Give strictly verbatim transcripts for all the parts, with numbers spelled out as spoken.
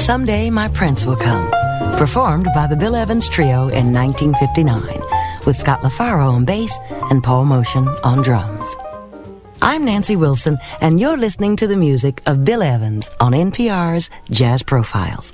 Someday My Prince Will Come, performed by the Bill Evans Trio in nineteen fifty-nine, with Scott LaFaro on bass and Paul Motian on drums. I'm Nancy Wilson, and you're listening to the music of Bill Evans on N P R's Jazz Profiles.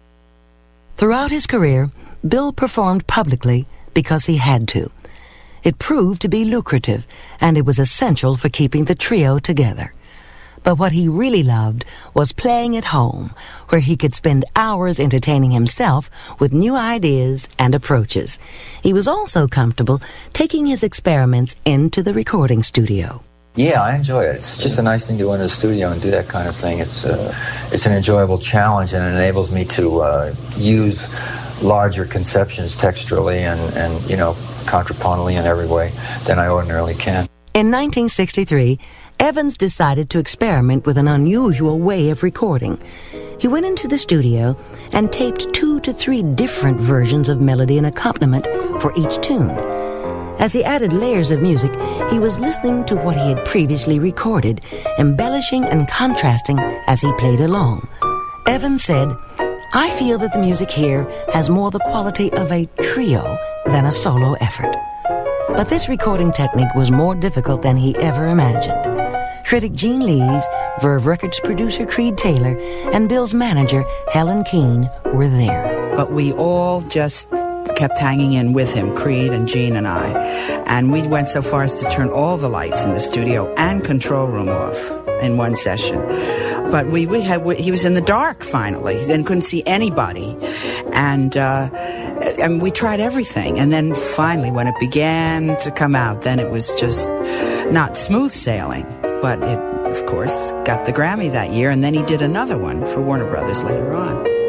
Throughout his career, Bill performed publicly because he had to. It proved to be lucrative, and it was essential for keeping the trio together. But what he really loved was playing at home, where he could spend hours entertaining himself with new ideas and approaches. He was also comfortable taking his experiments into the recording studio. Yeah, I enjoy it. It's just a nice thing to go into the studio and do that kind of thing. It's uh, it's an enjoyable challenge, and it enables me to uh, use larger conceptions texturally and, and, you know, contrapuntally in every way than I ordinarily can. In nineteen sixty-three, Evans decided to experiment with an unusual way of recording. He went into the studio and taped two to three different versions of melody and accompaniment for each tune. As he added layers of music, he was listening to what he had previously recorded, embellishing and contrasting as he played along. Evans said, "I feel that the music here has more the quality of a trio than a solo effort." But this recording technique was more difficult than he ever imagined. Critic Gene Lees, Verve Records producer Creed Taylor, and Bill's manager Helen Keane were there. But we all just kept hanging in with him, Creed and Gene and I. And we went so far as to turn all the lights in the studio and control room off in one session. But we, we had we, he was in the dark finally and couldn't see anybody. And uh, and we tried everything. And then finally, when it began to come out, then it was just not smooth sailing. But it, of course, got the Grammy that year. And then he did another one for Warner Brothers later on.